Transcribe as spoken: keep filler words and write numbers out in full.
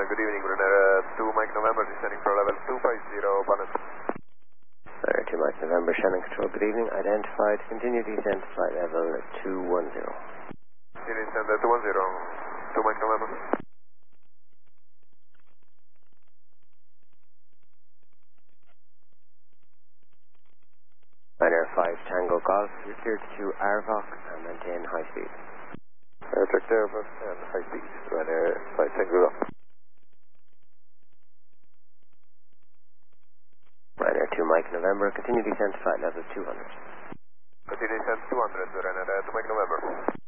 good evening, Brunner. two Mike November, descending for level two five zero, Bonnet. Sir, two Mike November, Shannon Control, good evening. Identified, continue descent flight level two one zero. Continue descent at two one zero, two Mike November. Ryanair five Tango Golf, you're cleared to Arvok and maintain high speed. Uh, check there, but and high speed, Ryanair five Tango Golf. Ryanair two Mike November, continue descent flight level two hundred. Continue descent two hundred, Ryanair two Mike November.